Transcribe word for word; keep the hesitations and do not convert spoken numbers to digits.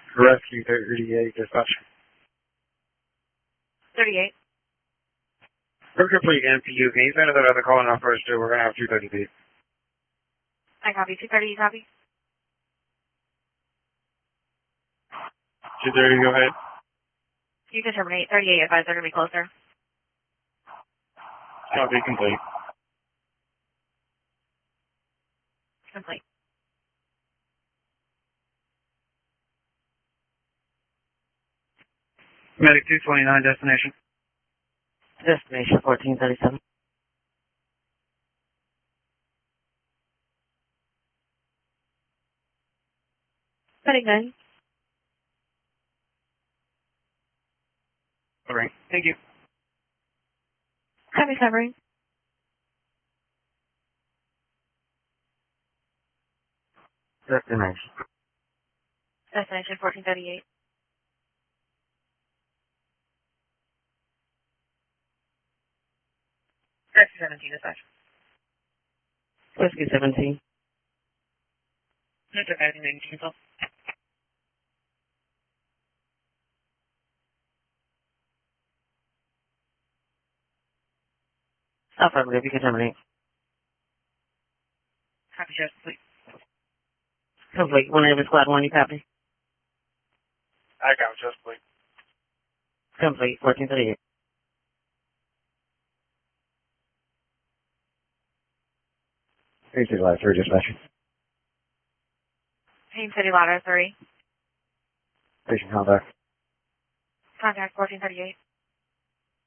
Rescue thirty-eight, dispatch. thirty-eight. We're complete M P U. Can you send us another call in our first two? We're going to have two thirty feet. I copy. two thirty, you copy? two thirty, go ahead. You can terminate. thirty-eight, advise they're going to be closer. Copy, complete. Complete. Medic two twenty-nine, destination. Destination fourteen thirty-seven. Setting nine. All right, thank you. Copy, covering. Destination. Destination fourteen thirty-eight. Rescue seventeen, dispatch. Whiskey seventeen. That's okay, I think they can cancel. Affirmative, you can terminate. Copy, sheriff, complete. Complete. One Navy Squad one, you copy? I got just complete. Complete. fourteen thirty-eight. Hey, City Ladder three, dispatch. Haines City Ladder three. Station contact. Contact fourteen thirty-eight.